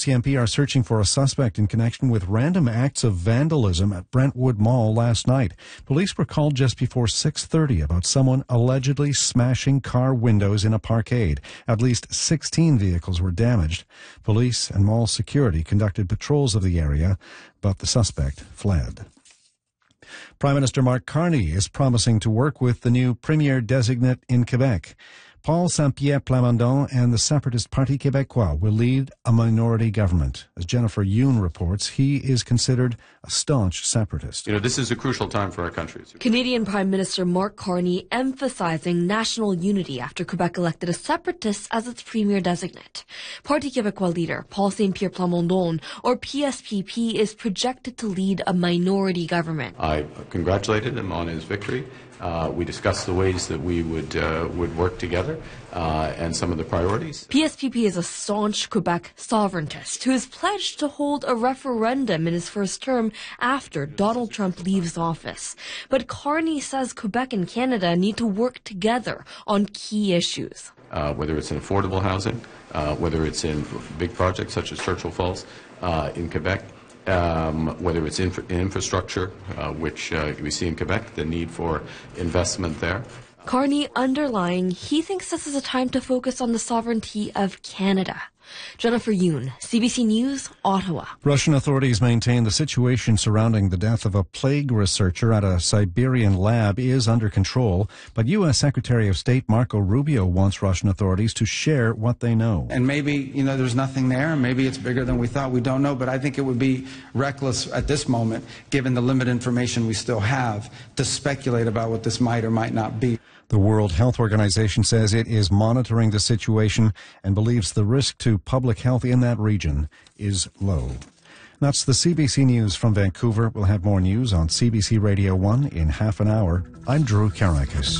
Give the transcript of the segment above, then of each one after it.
RCMP are searching for a suspect in connection with random acts of vandalism at Brentwood Mall last night. Police were called just before 6:30 about someone allegedly smashing car windows in a parkade. At least 16 vehicles were damaged. Police and mall security conducted patrols of the area, but the suspect fled. Prime Minister Mark Carney is promising to work with the new Premier designate in Quebec. Paul Saint-Pierre Plamondon and the Separatist Parti Québécois will lead a minority government. As Jennifer Yoon reports, he is considered a staunch separatist. This is a crucial time for our country. Canadian Prime Minister Mark Carney emphasizing national unity after Quebec elected a separatist as its premier designate. Parti Québécois leader Paul Saint-Pierre Plamondon, or PSPP, is projected to lead a minority government. I congratulated him on his victory. We discussed the ways that we would work together and some of the priorities. PSPP is a staunch Quebec sovereigntist who has pledged to hold a referendum in his first term after Donald Trump leaves office. But Carney says Quebec and Canada need to work together on key issues. Whether it's in affordable housing, whether it's in big projects such as Churchill Falls in Quebec, whether it's infrastructure, which we see in Quebec, the need for investment there. Carney underlying, he thinks this is a time to focus on the sovereignty of Canada. Jennifer Yoon, CBC News, Ottawa. Russian authorities maintain the situation surrounding the death of a plague researcher at a Siberian lab is under control, but U.S. Secretary of State Marco Rubio wants Russian authorities to share what they know. And maybe, there's nothing there. Maybe it's bigger than we thought. We don't know, but I think it would be reckless at this moment, given the limited information we still have, to speculate about what this might or might not be. The World Health Organization says it is monitoring the situation and believes the risk to public health in that region is low. That's the CBC News from Vancouver. We'll have more news on CBC Radio 1 in half an hour. I'm Drew Karakis.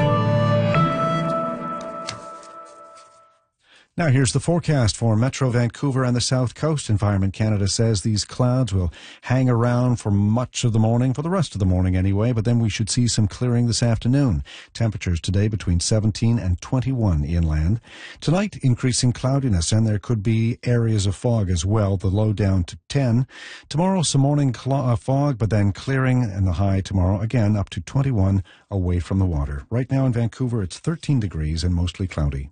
Now here's the forecast for Metro Vancouver and the South Coast. Environment Canada says these clouds will hang around for much of the morning, for the rest of the morning anyway, but then we should see some clearing this afternoon. Temperatures today between 17 and 21 inland. Tonight, increasing cloudiness, and there could be areas of fog as well, the low down to 10. Tomorrow, some morning fog, but then clearing, and the high tomorrow, again, up to 21 away from the water. Right now in Vancouver, it's 13 degrees and mostly cloudy.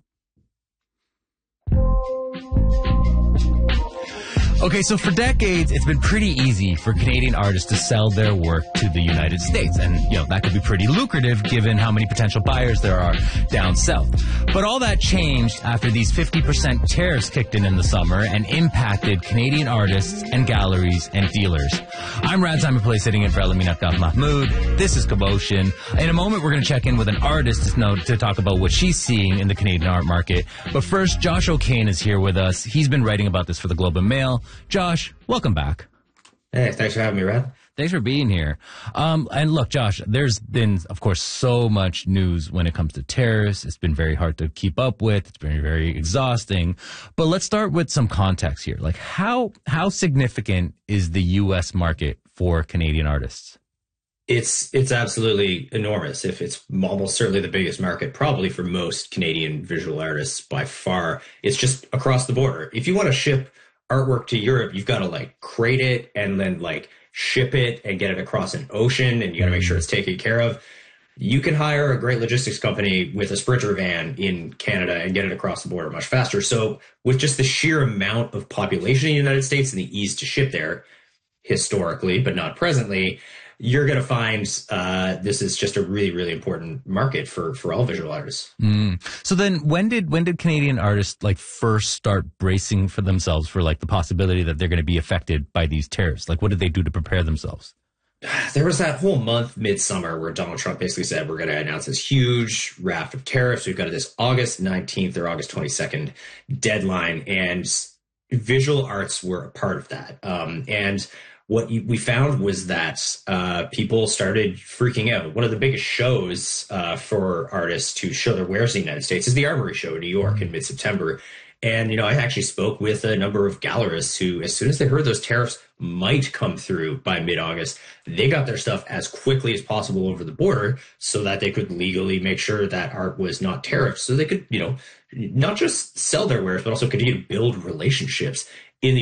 Okay, so for decades, it's been pretty easy for Canadian artists to sell their work to the United States. And, that could be pretty lucrative given how many potential buyers there are down south. But all that changed after these 50% tariffs kicked in the summer and impacted Canadian artists and galleries and dealers. I'm Rad Simon Play, sitting in for Elamina Kaf Mahmood. This is Commotion. In a moment, we're going to check in with an artist to talk about what she's seeing in the Canadian art market. But first, Josh O'Kane is here with us. He's been writing about this for the Globe and Mail. Josh, welcome back. Hey, thanks for having me, Rad. Thanks for being here. And look, Josh, there's been, of course, so much news when it comes to tariffs. It's been very hard to keep up with. It's been very exhausting. But let's start with some context here. Like, how significant is the U.S. market for Canadian artists? It's absolutely enormous. If it's almost certainly the biggest market, probably for most Canadian visual artists by far. It's just across the border. If you want to ship artwork to Europe, you've got to crate it and then ship it and get it across an ocean, and you got to make sure it's taken care of. You can hire a great logistics company with a Sprinter van in Canada and get it across the border much faster. So with just the sheer amount of population in the United States and the ease to ship there, historically, but not presently, you're going to find this is just a really, really important market for all visual artists. So then when did Canadian artists first start bracing for themselves for the possibility that they're going to be affected by these tariffs? What did they do to prepare themselves? There was that whole month midsummer where Donald Trump basically said, we're going to announce this huge raft of tariffs. We've got this August 19th or August 22nd deadline, and visual arts were a part of that. And what we found was that people started freaking out. One of the biggest shows for artists to show their wares in the United States is the Armory Show in New York in mid-September. And, I actually spoke with a number of gallerists who, as soon as they heard those tariffs might come through by mid-August, they got their stuff as quickly as possible over the border so that they could legally make sure that art was not tariffed. So they could, not just sell their wares, but also continue to build relationships